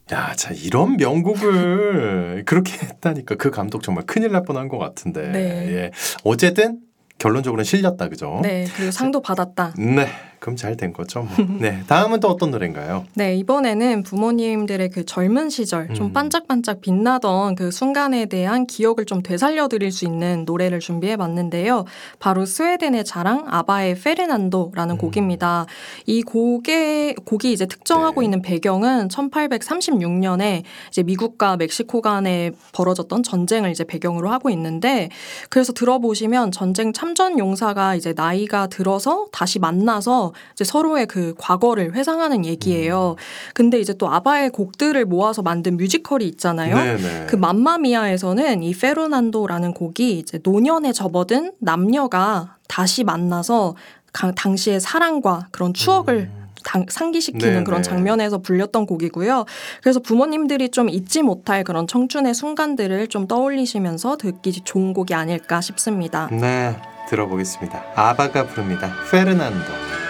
야, 자 이런 명곡을 그렇게 했다니까 그 감독 정말 큰일 날 뻔한 것 같은데. 네. 예. 어쨌든 결론적으로는 실렸다, 그죠? 네, 그리고 상도 받았다. 네, 그럼 잘 된 거죠. 뭐. 네, 다음은 또 어떤 노래인가요? 네, 이번에는 부모님들의 그 젊은 시절 좀 반짝반짝 빛나던 그 순간에 대한 기억을 좀 되살려드릴 수 있는 노래를 준비해봤는데요. 바로 스웨덴의 자랑 아바의 페르난도라는 곡입니다. 이 곡이 이제 특정하고 네. 있는 배경은 1836년에 이제 미국과 멕시코 간에 벌어졌던 전쟁을 이제 배경으로 하고 있는데, 그래서 들어보시면 전쟁 참전 용사가 이제 나이가 들어서 다시 만나서 이제 서로의 그 과거를 회상하는 얘기예요. 근데 이제 또 아바의 곡들을 모아서 만든 뮤지컬이 있잖아요. 네네. 그 맘마미아에서는 이 페르난도라는 곡이 이제 노년에 접어든 남녀가 다시 만나서 당시의 사랑과 그런 추억을 상기시키는 네네. 그런 장면에서 불렸던 곡이고요. 그래서 부모님들이 좀 잊지 못할 그런 청춘의 순간들을 좀 떠올리시면서 듣기 좋은 곡이 아닐까 싶습니다. 네, 들어보겠습니다. 아바가 부릅니다. 페르난도.